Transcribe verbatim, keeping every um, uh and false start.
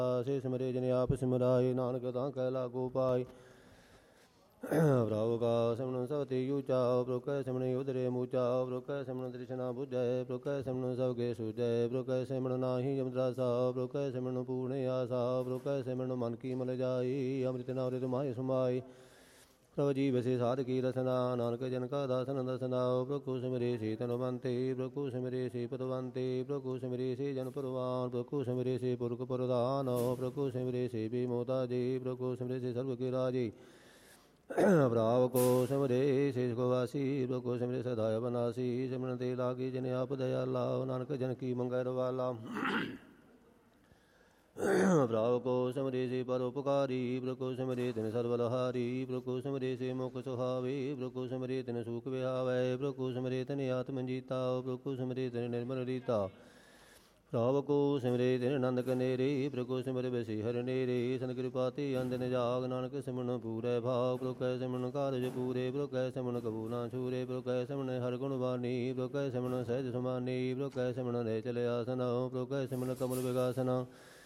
ਸੇ ਸਿਮਰੇ ਜਿਨ ਆਪ ਸਿਮਰਾਏ ਨਾਨਕ ਤਾਂ ਕਹਿ ਲਾਗੋ ਪਾਏ ਭਰਾਵ ਕਾ ਸਿਮਰਨ ਸਵਤੀ ਉਚਾ ਪ੍ਰਭ ਕੈ ਸਿਮਰਨ ਉਦਰੇ ਮੂਚਾ ਪ੍ਰਭ ਕੈ ਸਿਮਰਨ ਤ੍ਰਿਸ਼ਨਾ ਬੁਝੈ ਪ੍ਰਭ ਕੈ ਸਿਮਰਨ ਸਭ ਕੇ ਸੁਝੈ ਪ੍ਰਭ ਕੈ ਸਿਮਰਨ ਨਾਹੀ ਜਮਦਰਾਸਾ ਪ੍ਰਭ ਕੈ ਸਿਮਰਨ ਪੂਰਣੇ ਆਸਾ ਪ੍ਰਭ ਕੈ ਸਿਮਰਨ ਮਨ ਕੀ ਮਲ ਜਾਈ ਅੰਮ੍ਰਿਤ ਨਾਮ੍ਰਿਤ ਮਾਹਿ ਸਮਾਈ ਪ੍ਰਭ ਜੀ ਵਸੇ ਸਾਧ ਕੀ ਰਸਨਾ ਨਾਨਕ ਜਨ ਕਾ ਦਾਸਨ ਦਸਨਾ ਪ੍ਰਭੂ ਸਿਮਰੇ ਸੇ ਤਨਵੰਤੇ ਪ੍ਰਭੂ ਸਿਮਰੇ ਸੇ ਪਤਵੰਤੇ ਪ੍ਰਭੂ ਸਿਮਰੇ ਸੇ ਜਨ ਪਰਵਾਨ ਪ੍ਰਭੂ ਸਿਮਰੇ ਸੇ ਪੁਰਖ ਪ੍ਰਧਾਨ ਪ੍ਰਭੂ ਸਿਮਰੇ ਸੇ ਬੇਮੋਤਾ ਜੀ ਪ੍ਰਭੂ ਸਿਮਰੇ ਸੇ ਸਰਬ ਕੇ ਰਾਜੀ ਭਰਾਵ ਕੋ ਸਿਮਰੇ ਸੇ ਕੋ ਵਾਸੀ ਪ੍ਰਭੂ ਸਿਮਰੇ ਸਦਾ ਬਨਾਸੀ ਸਿਮਰਨ ਤੇ ਲਾਗੀ ਜਿਨ ਆਪ ਦਇਆਲਾ ਨਾਨਕ ਜਨ ਕੀ ਮੰਗੈ ਰਵਾਲਾ ਭਰਾਵ ਕੋ ਸਿਮਰੇ ਸੇ ਪਰਉਪਕਾਰੀ ਪ੍ਰਭੂ ਸਿਮਰੇ ਤਿਨ ਸਰਬਲਹਾਰੀ ਪ੍ਰਭੂ ਸਿਮਰੇ ਸੇ ਮੁਖ ਸੁਹਾਵੇ ਪ੍ਰਭੂ ਸਿਮਰੇ ਤਿਨ ਸੂਖ ਵਿਹਾਵੈ ਪ੍ਰਭੂ ਸਿਮਰੇ ਤਿਨ ਆਤਮ ਜੀਤਾ ਪ੍ਰਭੂ ਸਿਮਰੇ ਤਿਨ ਨਿਰਮਲ ਰੀਤਾ ਪ੍ਰਭ ਕੋ ਸਿਮਰੇ ਤਿਨ ਆਨੰਦ ਕਨੇਰੇ ਪ੍ਰਭੂ ਸਿਮਰੇ ਬਸੀ ਹਰਿ ਨੇਰੇ ਸਨ ਕਿਰਪਾ ਤੇ ਅੰਦਨ ਜਾਗ ਨਾਨਕ ਸਿਮਰਨ ਪੂਰੈ ਭਾਵ ਪ੍ਰਭੂ ਕੈ ਸਿਮਰਨ ਕਾਰਜ ਪੂਰੇ ਪ੍ਰਭੂ ਕੈ ਸਿਮਰਨ ਕਬੂ ਨਾ ਛੂਰੇ ਪ੍ਰਭੂ ਕੈ ਸਿਮਰਨ ਹਰਿ ਗੁਣ ਬਾਣੀ ਪ੍ਰਭੂ ਕੈ ਸਿਮਰਨ ਸਹਿਜ ਸਮਾਨੀ ਪ੍ਰਭੂ ਕੈ ਸਿਮਰਨ ਰਹਿ ਚਲੇ ਆਸਨ ਪ੍ਰਭੂ ਕੈ ਸਿਮਰਨ ਕਮਲ ਵਿਗਾਸਨ